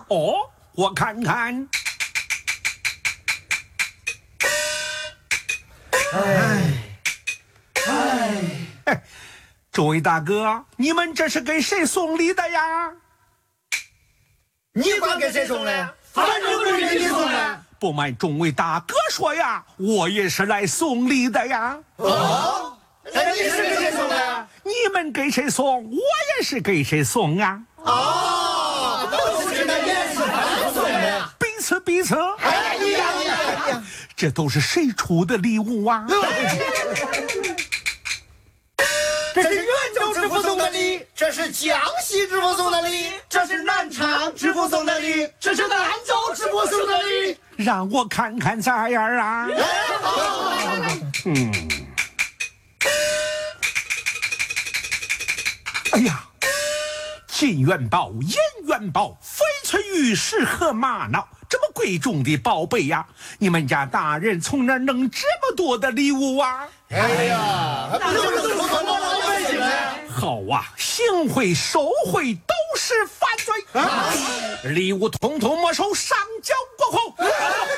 哦，我看看。哎，诸位大哥，你们这是给谁送礼的呀？ 你管给谁送的？反正不是给你送的。 不瞒众位大哥说呀，我也是来送礼的呀。 哦，那你是给谁送的？ 你们给谁送，我也是给谁送啊。 哦，都是那也是反送的。 彼此。 哎呀， 这都是谁出的礼物啊？ 这是袁州知府送的礼，这是江西知府送的礼，这是南昌知府送的礼，这是兰州知府送的礼。 让我看看咋样啊？哎呀，金元宝、银元宝、翡翠玉石和玛瑙，这么贵重的宝贝呀，你们家大人从哪儿弄这么多的礼物啊？ 哎呀，不就是都是老百姓吗？ 好啊，行贿受贿都是犯罪，礼物统统没收，上交国库。